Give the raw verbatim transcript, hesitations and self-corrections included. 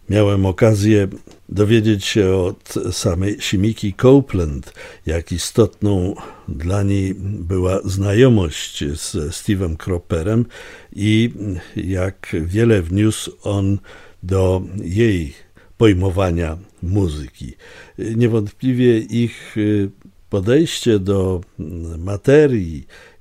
Miałem okazję dowiedzieć się od samej Shimiki Copeland, jak istotną dla niej była znajomość z Steve'em Cropperem i jak wiele wniósł on do jej pojmowania muzyki. Niewątpliwie ich podejście do materii